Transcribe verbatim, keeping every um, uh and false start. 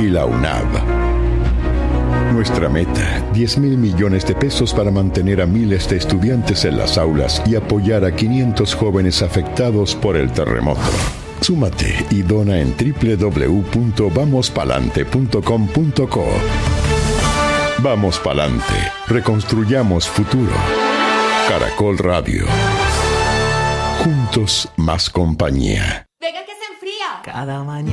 y la UNAV. Nuestra meta, diez mil millones de pesos para mantener a miles de estudiantes en las aulas y apoyar a quinientos jóvenes afectados por el terremoto. Súmate y dona en doble u doble u doble u punto vamos palante punto com punto co. Vamos Palante. Reconstruyamos futuro. Caracol Radio. Juntos más compañía. Venga que se enfría. Cada mañana.